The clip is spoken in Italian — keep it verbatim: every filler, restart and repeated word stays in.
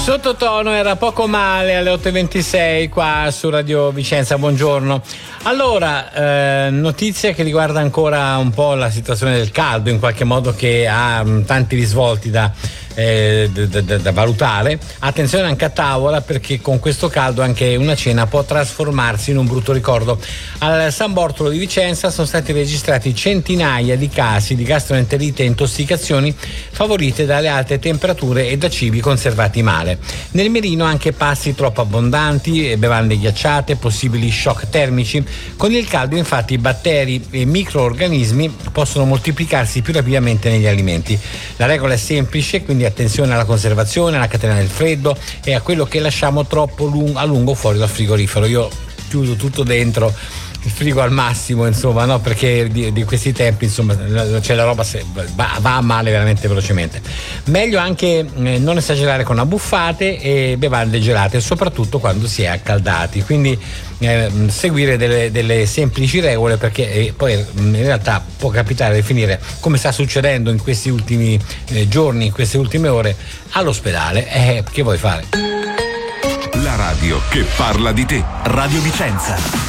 Sottotono era poco male alle otto e ventisei qua su Radio Vicenza. Buongiorno. Allora, eh, notizia che riguarda ancora un po' la situazione del caldo, in qualche modo, che ha mh, tanti risvolti da, eh, da, da, da valutare. Attenzione anche a tavola, perché con questo caldo anche una cena può trasformarsi in un brutto ricordo. Al San Bortolo di Vicenza sono stati registrati centinaia di casi di gastroenterite e intossicazioni favorite dalle alte temperature e da cibi conservati male. Nel mirino anche pasti troppo abbondanti, bevande ghiacciate, possibili shock termici. Con il caldo infatti batteri e microorganismi possono moltiplicarsi più rapidamente negli alimenti. La regola è semplice, quindi attenzione alla conservazione, alla catena del freddo e a quello che lasciamo troppo lung- a lungo fuori dal frigorifero. Io chiudo tutto dentro il frigo al massimo, insomma, no, perché di, di questi tempi, insomma, c'è la roba se, va, va male veramente velocemente. Meglio anche eh, non esagerare con abbuffate e bevande gelate, soprattutto quando si è accaldati. Quindi eh, seguire delle, delle semplici regole, perché eh, poi in realtà può capitare di finire, come sta succedendo in questi ultimi eh, giorni, in queste ultime ore, all'ospedale. Eh, che vuoi fare? La radio che parla di te. Radio Vicenza.